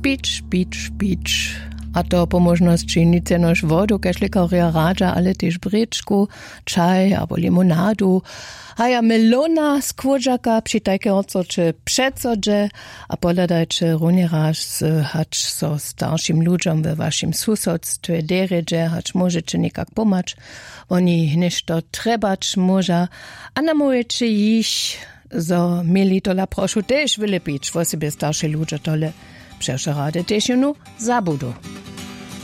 pić. A to po možnosti nic nož vodu, kašlikoria radža, ale tež brečku, čaj abo limonadu. A ja melona z kvodžaka při tajke odsoče předsodže a podadajče runiraž hač so starším ľuďom ve vašim susodstve deredže, hač môžete nekak pomać. Oni nešto trebač môža a namojete již zo mieli tola prošu tež vylepič, vo sebe starší ľudia tole přeše rade tež junu zabudu.